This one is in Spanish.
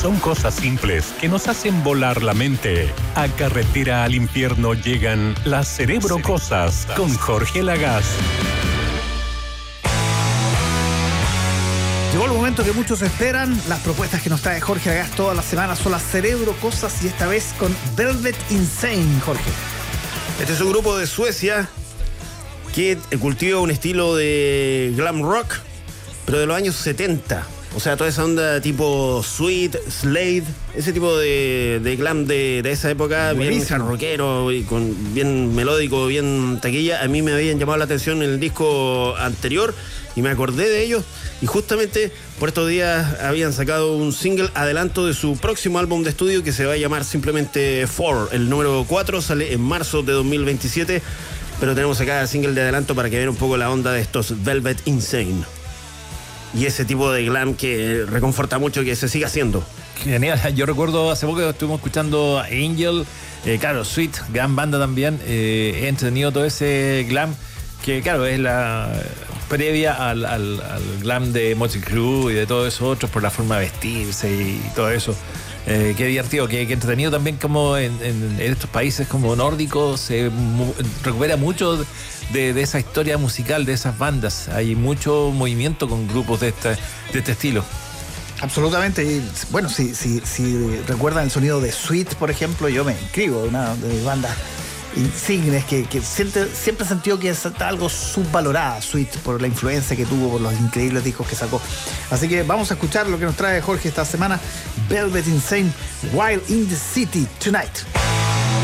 Son cosas simples que nos hacen volar la mente. A Carretera al Infierno llegan las Cerebro Cosas con Jorge Lagaz. Llegó el momento que muchos esperan. Las propuestas que nos trae Jorge Lagaz todas las semanas son las Cerebro Cosas, y esta vez con Velvet Insane. Jorge. Este es un grupo de Suecia que cultiva un estilo de glam rock, pero de los años 70. O sea, toda esa onda tipo Sweet, Slade, ese tipo de glam de esa época, buenísimo, bien rockero, y bien melódico, bien taquilla. A mí me habían llamado la atención en el disco anterior y me acordé de ellos. Y justamente por estos días habían sacado un single adelanto de su próximo álbum de estudio, que se va a llamar simplemente 4. El número 4 sale en marzo de 2027, pero tenemos acá el single de adelanto para que vean un poco la onda de estos Velvet Insane. Y ese tipo de glam que reconforta mucho que se siga haciendo. Genial, yo recuerdo hace poco que estuvimos escuchando Angel, claro, Sweet, gran banda también, he entretenido todo ese glam, que claro, es la previa al glam de Motley Crue y de todos esos otros, por la forma de vestirse y todo eso. Qué divertido, qué entretenido también, como en estos países como nórdicos se recupera mucho de esa historia musical, de esas bandas. Hay mucho movimiento con grupos de este estilo. Absolutamente. Y bueno, si recuerdan el sonido de Sweet, por ejemplo, yo me inscribo, una de mis bandas insignes que siempre he sentido que es algo subvalorada Sweet, por la influencia que tuvo, por los increíbles discos que sacó. Así que vamos a escuchar lo que nos trae Jorge esta semana. Velvet Insane, While in the City Tonight.